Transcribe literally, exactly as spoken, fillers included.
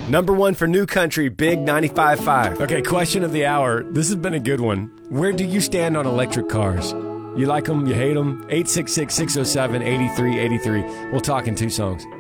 Number one for New Country, Big ninety-five point five. Okay, question of the hour. This has been a good one. Where do you stand on electric cars? You like them? You hate them? eight six six, six oh seven, eight three eight three. We'll talk in two songs.